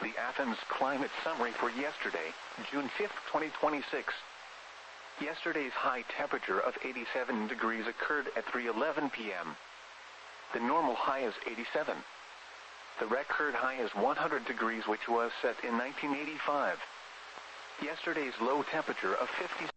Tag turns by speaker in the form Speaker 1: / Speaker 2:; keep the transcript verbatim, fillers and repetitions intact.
Speaker 1: The Athens climate summary for yesterday, June fifth, twenty twenty-six. Yesterday's high temperature of eighty-seven degrees occurred at three eleven p m The normal high is eighty-seven. The record high is one hundred degrees, which was set in nineteen eighty-five. Yesterday's low temperature of fifty-six